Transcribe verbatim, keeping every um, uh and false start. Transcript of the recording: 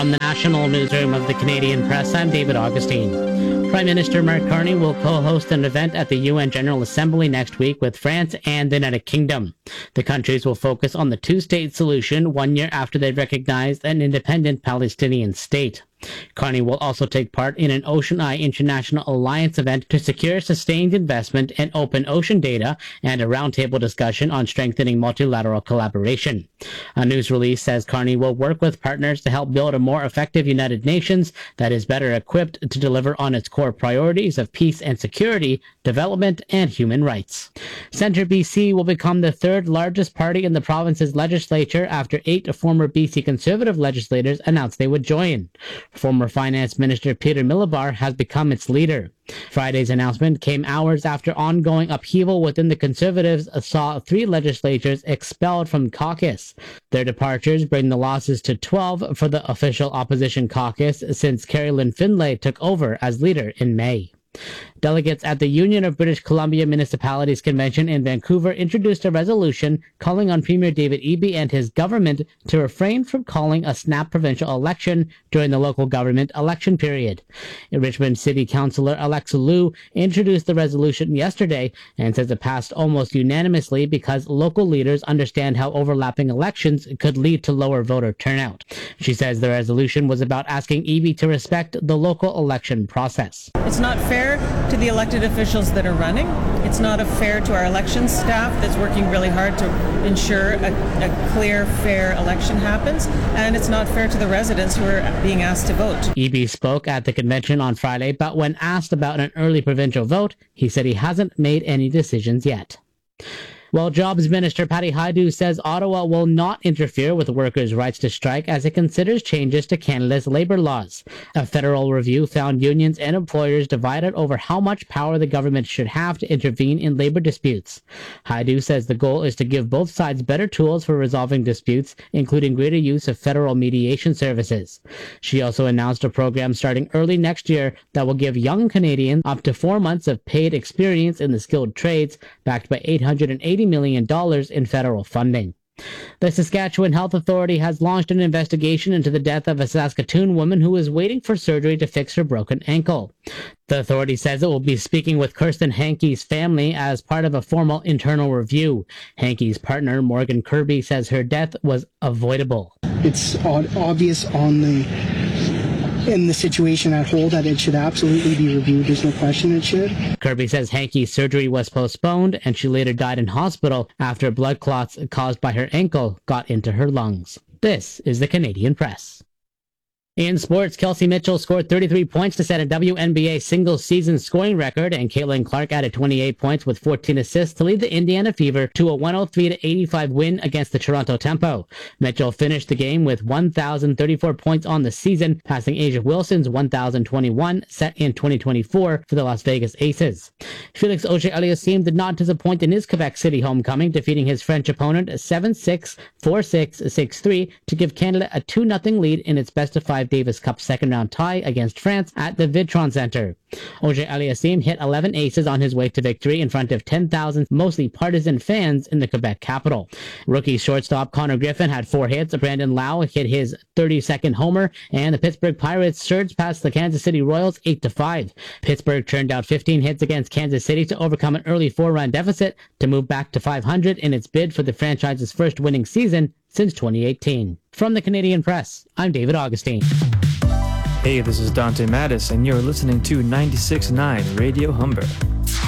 From the National Newsroom of the Canadian Press, I'm David Augustine. Prime Minister Mark Carney will co-host an event at the U N General Assembly next week with France and the United Kingdom. The countries will focus on the two-state solution one year after they recognized an independent Palestinian state. Carney will also take part in an Ocean Eye International Alliance event to secure sustained investment in open ocean data and a roundtable discussion on strengthening multilateral collaboration. A news release says Carney will work with partners to help build a more effective United Nations that is better equipped to deliver on its core priorities of peace and security, development, and human rights. Centre B C will become the third largest party in the province's legislature after eight former B C Conservative legislators announced they would join. Former Finance Minister Peter Milibar has become its leader. Friday's announcement came hours after ongoing upheaval within the Conservatives saw three legislators expelled from caucus. Their departures bring the losses to twelve for the official opposition caucus since Carrie Lynn Findlay took over as leader in May. Delegates at the Union of British Columbia Municipalities Convention in Vancouver introduced a resolution calling on Premier David Eby and his government to refrain from calling a snap provincial election during the local government election period. Richmond City Councillor Alexa Liu introduced the resolution yesterday and says it passed almost unanimously because local leaders understand how overlapping elections could lead to lower voter turnout. She says the resolution was about asking Eby to respect the local election process. It's not fair to the elected officials that are running. It's not a fair to our elections staff that's working really hard to ensure a, a clear, fair election happens. And it's not fair to the residents who are being asked to vote. Eby spoke at the convention on Friday, but when asked about an early provincial vote, he said he hasn't made any decisions yet. Well, Jobs Minister Patty Hajdu says Ottawa will not interfere with workers' rights to strike as it considers changes to Canada's labour laws. A federal review found unions and employers divided over how much power the government should have to intervene in labour disputes. Hajdu says the goal is to give both sides better tools for resolving disputes, including greater use of federal mediation services. She also announced a program starting early next year that will give young Canadians up to four months of paid experience in the skilled trades, backed by eight hundred eighty million dollars in federal funding. The Saskatchewan Health Authority has launched an investigation into the death of a Saskatoon woman who was waiting for surgery to fix her broken ankle. The authority says it will be speaking with Kirsten Hankey's family as part of a formal internal review. Hankey's partner, Morgan Kirby, says her death was avoidable. It's obvious on the in the situation at whole that it should absolutely be reviewed. There's no question it should. Kirby says Hankey's surgery was postponed and she later died in hospital after blood clots caused by her ankle got into her lungs. This is the Canadian Press. In sports, Kelsey Mitchell scored thirty-three points to set a W N B A single-season scoring record, and Caitlin Clark added twenty-eight points with fourteen assists to lead the Indiana Fever to a one oh three to eighty-five win against the Toronto Tempo. Mitchell finished the game with one thousand thirty-four points on the season, passing Asia Wilson's one thousand twenty-one set in twenty twenty-four for the Las Vegas Aces. Felix Auger-Aliassime did not disappoint in his Quebec City homecoming, defeating his French opponent seven six, four six, six three to give Canada a two nothing lead in its best-of-five Davis Cup second-round tie against France at the Vidtron Center. Auger-Aliassime hit eleven aces on his way to victory in front of ten thousand mostly partisan fans in the Quebec capital. Rookie shortstop Connor Griffin had four hits, Brandon Lau hit his thirty-second homer, and the Pittsburgh Pirates surged past the Kansas City Royals eight to five. Pittsburgh turned out fifteen hits against Kansas City to overcome an early four-run deficit to move back to five hundred in its bid for the franchise's first winning season since twenty eighteen. From the Canadian Press, I'm David Augustine. Hey, this is Dante Mattis, and you're listening to ninety-six point nine Radio Humber.